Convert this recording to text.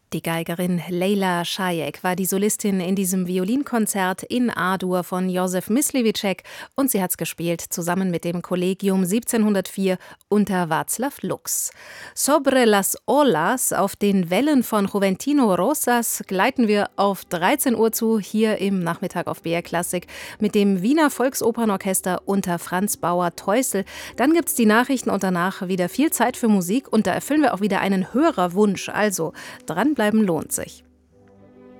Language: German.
Die Geigerin Lejla Šajek war die Solistin in diesem Violinkonzert in A-Dur von Josef Mysliveček und sie hat's gespielt zusammen mit dem Kollegium 1704 unter Václav Lux. Sobre las olas, auf den Wellen von Juventino Rosas, gleiten wir auf 13 Uhr zu, hier im Nachmittag auf BR Klassik mit dem Wiener Volksopernorchester unter Franz Bauer-Teusel. Dann gibt's die Nachrichten und danach wieder viel Zeit für Musik und da erfüllen wir auch wieder einen Hörerwunsch. Also dranbleiben lohnt sich.